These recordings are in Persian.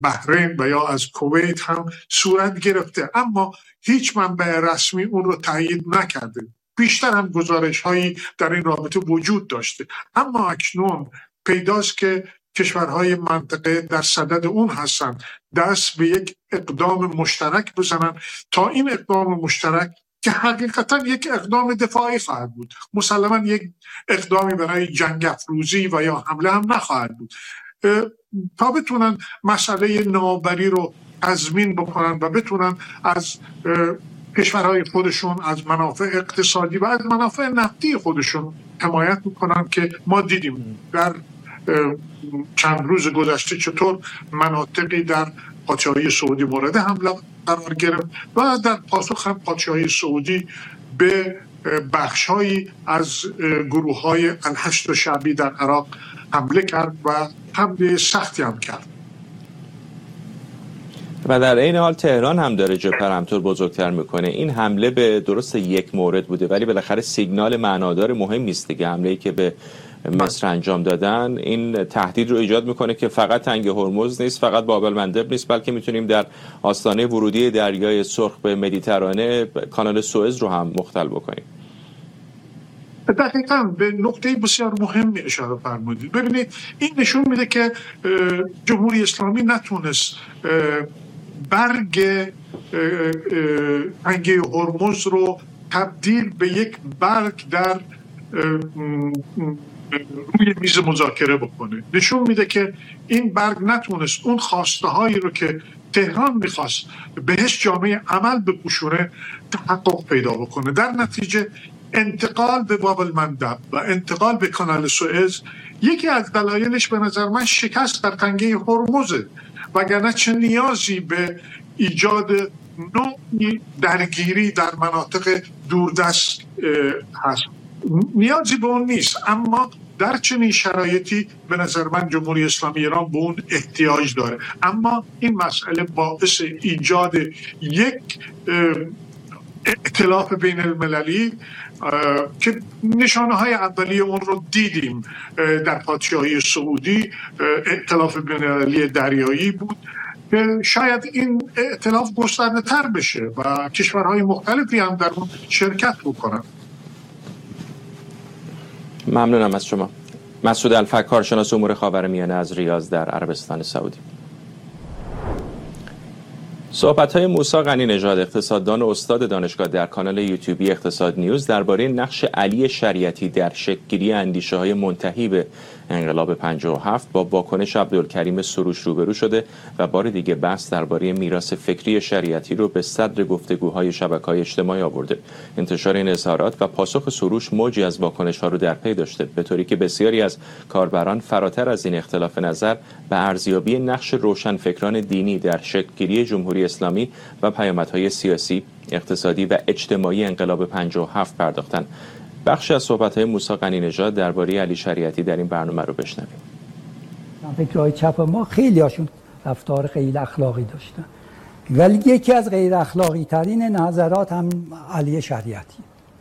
بحرین و یا از کویت هم صورت گرفته، اما هیچ منبع رسمی اون رو تایید نکرده. بیشتر هم گزارش هایی در این رابطه وجود داشته، اما اکنون پیداست که کشورهای منطقه در صدد اون هستن دست به یک اقدام مشترک بزنن تا این اقدام مشترک که حقیقتا یک اقدام دفاعی خواهد بود، مسلما یک اقدامی برای جنگ افروزی و یا حمله هم نخواهد بود، تا بتونن مسئله نوآوری رو تضمین بکنن و بتونن از کشورهای خودشون، از منافع اقتصادی و از منافع نفتی خودشون حمایت بکنن که ما دیدیم در چند روز گذشته چطور مناطقی در پادشاهی سعودی مورد حمله قرار گرفت و در پاسخ هم پادشاهی سعودی به بخش‌هایی از گروه‌های الحشد شعبی در عراق حمله کرد و حمله سختی هم کرد. و در این حال تهران هم داره پرامتور بزرگتر میکنه. این حمله به درست یک مورد بوده ولی بالاخره سیگنال معنادار مهمی است دیگه. حمله‌ای که به مصر انجام دادن این تهدید رو ایجاد میکنه که فقط تنگ هرمز نیست، فقط باب المندب نیست، بلکه میتونیم در آستانه ورودی دریای سرخ به مدیترانه کانال سوئز رو هم مختل بکنیم. دقیقاً به نکته بسیار مهمی اشاره فرمودید. ببینید این نشون میده که جمهوری اسلامی نتونست برگ تنگه هرمز رو تبدیل به یک برگ در روی میز مذاکره بکنه. نشون میده که این برگ نتونست اون خواسته هایی رو که تهران میخواست بهش جامعه عمل بپوشونه تحقق پیدا بکنه. در نتیجه انتقال به باب المندب و انتقال به کانال سوئز یکی از دلایلش به نظر من شکست در تنگه هرمزه، وگرنه چه نیازی به ایجاد نوعی درگیری در مناطق دوردست هست؟ نیازی به اون نیست، اما در چنین شرایطی به نظر من جمهوری اسلامی ایران به اون احتیاج داره. اما این مسئله باعث ایجاد یک ائتلاف بین المللی که نشانه های اولیه اون رو دیدیم در پادشاهی سعودی، ائتلاف بین المللی دریایی بود که شاید این ائتلاف گسترده تر بشه و کشورهای مختلفی هم در اون شرکت بکنن. ممنونم از شما. مسعود الفک، کارشناس امور خاورمیانه از ریاض در عربستان سعودی. صحبت‌های موسی غنی نژاد، اقتصاددان و استاد دانشگاه، در کانال یوتیوبی اقتصاد نیوز درباره نقش علی شریعتی در شکل‌گیری اندیشه‌های منتهی به انقلاب 57 با واکنش عبدالکریم سروش روبرو شده و بار دیگه بحث درباره میراث فکری شریعتی رو به صدر گفتگوهای شبکه‌های اجتماعی آورده. انتشار این اظهارات و پاسخ سروش موجی از واکنش‌ها رو در پی داشته، به طوری که بسیاری از کاربران فراتر از این اختلاف نظر به ارزیابی نقش روشنفکران دینی در شکل‌گیری جمهوری اسلامی و پیامدهای سیاسی، اقتصادی و اجتماعی انقلاب 57 پرداختند. بخشی از صحبت‌های موسی غنی نژاد درباره علی شریعتی در این برنامه رو بشنویم. فکرهای چپ ما خیلی هاشون رفتار غیر اخلاقی داشتن، ولی یکی از غیر اخلاقی ترین نظرات هم علی شریعتی.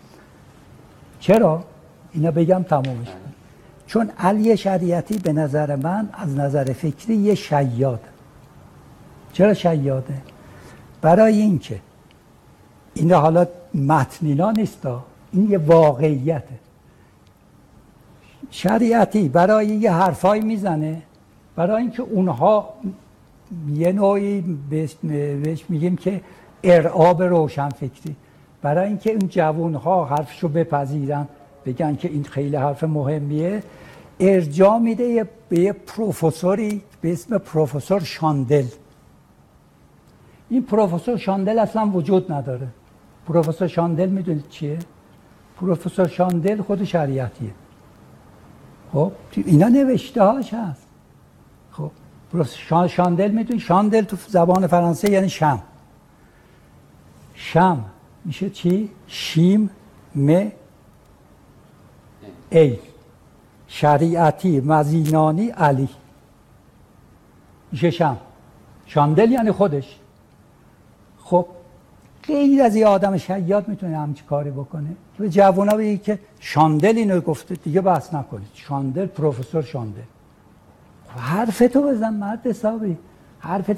چرا؟ اینا بگم تمامش کنم. چون علی شریعتی به نظر من از نظر فکری یه شیاده. چرا شیاده؟ برای اینکه این حالا متنینا نیستا، این یه واقعیته. شریعتی برای یه حرفایی میزنه برای اینکه اونها یه نوعی بهش میگیم که ارعاب روشنفکری، برای اینکه اون جوانها حرفشو بپذیرن بگن که این خیلی حرف مهمیه، ارجاع میده به یه پروفسوری به اسم پروفسور شاندل. این پروفسور شاندل اصلا وجود نداره. پروفسور شاندل میدونید چیه؟ پروفسور شاندل خود شریعتیه. خب اینا نوشته هاش هست. خب پروفسور شاندل میدونید، شاندل تو زبان فرانسه یعنی شم. شم میشه چی؟ شیم م ای. شریعتی مزینانی علی میشه شم. شاندل یعنی خودش. خب غیر از یه آدم شیاد میتونه همچین کاری بکنه که به جوونا بگه که شاندل اینو گفته دیگه بحث نکنید. شاندل، پروفسور شاندل. حرفتو بزن مرد حسابی. حرف